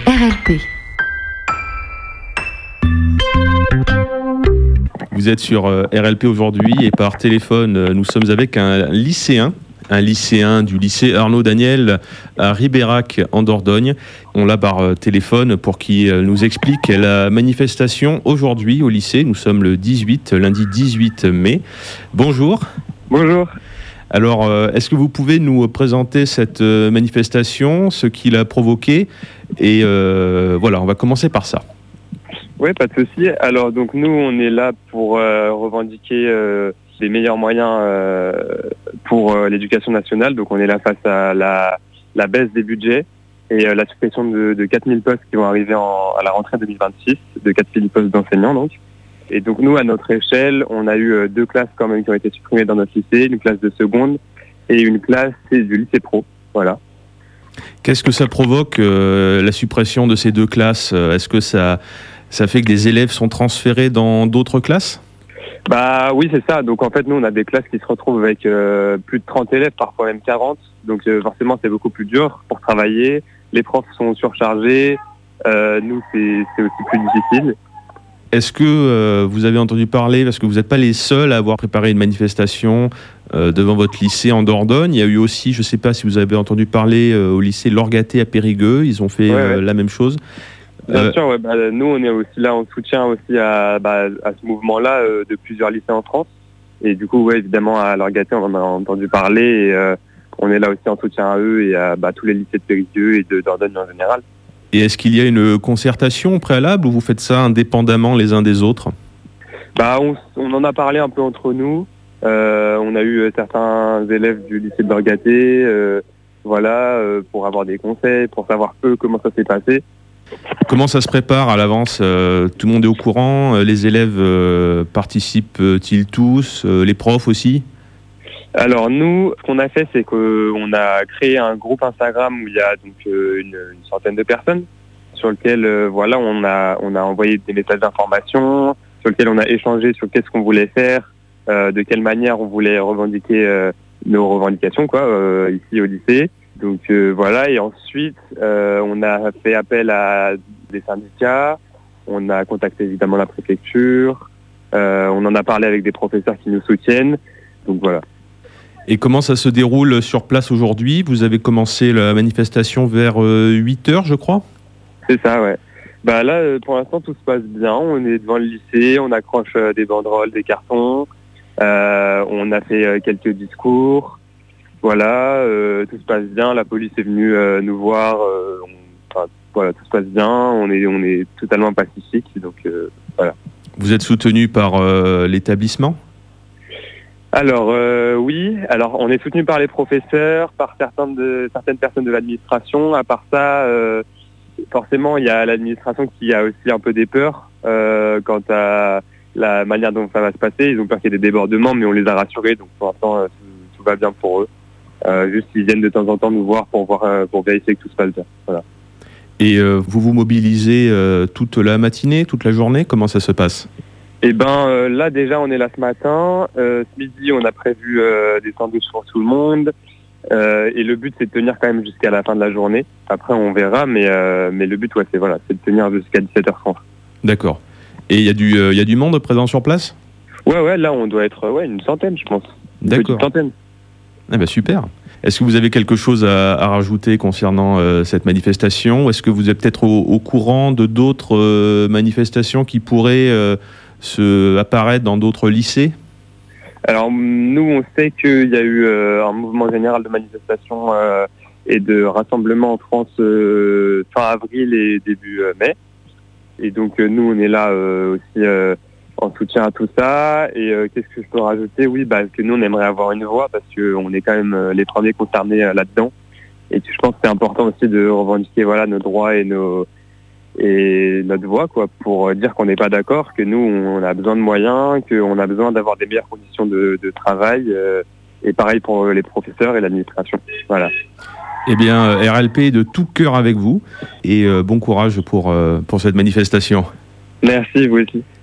RLP. Vous êtes sur RLP aujourd'hui et par téléphone, nous sommes avec un lycéen du lycée Arnaud Daniel à Ribérac en Dordogne. On l'a par téléphone pour qu'il nous explique la manifestation aujourd'hui au lycée. Nous sommes le lundi 18 mai. Bonjour. Bonjour. Alors, est-ce que vous pouvez nous présenter cette manifestation, ce qui l'a provoqué ? Et voilà, on va commencer par ça. Oui, pas de souci. Alors, donc nous, on est là pour revendiquer les meilleurs moyens pour l'éducation nationale. Donc, on est là face à la baisse des budgets et la suppression de 4000 postes qui vont arriver à la rentrée 2026, de 4000 postes d'enseignants, donc. Et donc, nous, à notre échelle, on a eu 2 classes quand même qui ont été supprimées dans notre lycée, une classe de seconde et une classe du lycée pro. Voilà. Qu'est-ce que ça provoque, la suppression de ces 2 classes ? Est-ce que ça fait que des élèves sont transférés dans d'autres classes ? Bah oui, c'est ça. Donc en fait, nous, on a des classes qui se retrouvent avec plus de 30 élèves, parfois même 40. Donc forcément, c'est beaucoup plus dur pour travailler. Les profs sont surchargés. Nous, c'est aussi plus difficile. Est-ce que vous avez entendu parler, parce que vous n'êtes pas les seuls à avoir préparé une manifestation devant votre lycée en Dordogne. Il y a eu aussi, je ne sais pas si vous avez entendu parler, au lycée Lorgaté à Périgueux. Ils ont fait la même chose. Bien sûr, ouais, nous on est aussi là en soutien aussi à ce mouvement-là de plusieurs lycées en France. Et du coup, évidemment, à Lorgaté, on en a entendu parler. Et, on est là aussi en soutien à eux et à tous les lycées de Périgueux et de Dordogne en général. Et est-ce qu'il y a une concertation préalable ou vous faites ça indépendamment les uns des autres ? On en a parlé un peu entre nous. On a eu certains élèves du lycée de Lorgaté, pour avoir des conseils, pour savoir eux comment ça s'est passé. Comment ça se prépare à l'avance ? Tout le monde est au courant ? Les élèves participent-ils tous ? Les profs aussi ? Alors nous, ce qu'on a fait, c'est qu'on a créé un groupe Instagram où il y a donc une centaine de personnes sur lequel on a envoyé des messages d'information, sur lequel on a échangé sur qu'est-ce qu'on voulait faire, de quelle manière on voulait revendiquer nos revendications ici au lycée. Donc et ensuite on a fait appel à des syndicats, on a contacté évidemment la préfecture, on en a parlé avec des professeurs qui nous soutiennent, donc voilà. Et comment ça se déroule sur place aujourd'hui ? Vous avez commencé la manifestation vers 8h, je crois ? C'est ça, ouais. Là, pour l'instant, tout se passe bien. On est devant le lycée, on accroche des banderoles, des cartons, on a fait quelques discours. Voilà, tout se passe bien. La police est venue nous voir. Tout se passe bien. On est totalement pacifique. Donc voilà. Vous êtes soutenu par l'établissement ? Alors oui. Alors on est soutenu par les professeurs, par certaines personnes de l'administration. À part ça, forcément, il y a l'administration qui a aussi un peu des peurs quant à la manière dont ça va se passer. Ils ont peur qu'il y ait des débordements, mais on les a rassurés. Donc pour l'instant, tout va bien pour eux. Juste ils viennent de temps en temps nous voir pour vérifier que tout se passe bien. Voilà. Et vous vous mobilisez toute la matinée, toute la journée ? Comment ça se passe ? Là déjà on est là ce matin. Ce midi on a prévu des sandwichs pour tout le monde. Et le but c'est de tenir quand même jusqu'à la fin de la journée. Après on verra, mais le but c'est de tenir jusqu'à 17h30. D'accord. Et il y a du monde présent sur place ? Ouais, là on doit être une centaine je pense. D'accord. Une centaine. Super. Est-ce que vous avez quelque chose à rajouter concernant cette manifestation ? Ou est-ce que vous êtes peut-être au courant de d'autres manifestations qui pourraient apparaître dans d'autres lycées ? Alors nous on sait qu'il y a eu un mouvement général de manifestation et de rassemblement en France fin avril et début mai. Et donc nous on est là aussi en soutien à tout ça. Et qu'est-ce que je peux rajouter ? Oui, que nous on aimerait avoir une voix parce qu'on est quand même les premiers concernés là-dedans. Et je pense que c'est important aussi de revendiquer nos droits et notre voix pour dire qu'on n'est pas d'accord, que nous on a besoin de moyens, qu'on a besoin d'avoir des meilleures conditions de travail et pareil pour les professeurs et l'administration. Voilà. Eh bien, RLP est de tout cœur avec vous et bon courage pour cette manifestation. Merci, vous aussi.